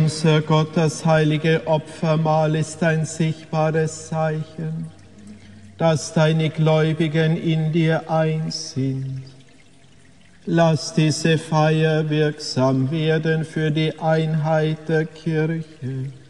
Unser Gott, das heilige Opfermahl ist ein sichtbares Zeichen, dass deine Gläubigen in dir eins sind. Lass diese Feier wirksam werden für die Einheit der Kirche